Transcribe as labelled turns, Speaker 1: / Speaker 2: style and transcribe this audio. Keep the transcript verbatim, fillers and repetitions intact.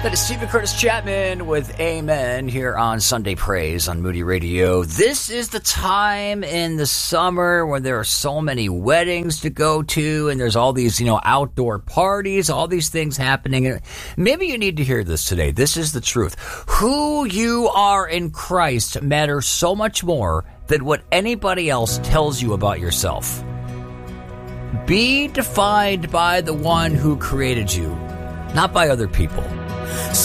Speaker 1: That is Stephen Curtis Chapman with Amen here on Sunday Praise on Moody Radio. This is the time in the summer when there are so many weddings to go to, and there's all these, you know, outdoor parties, all these things happening. Maybe you need to hear this today. This is the truth. Who you are in Christ matters so much more than what anybody else tells you about yourself. Be defined by the one who created you, not by other people.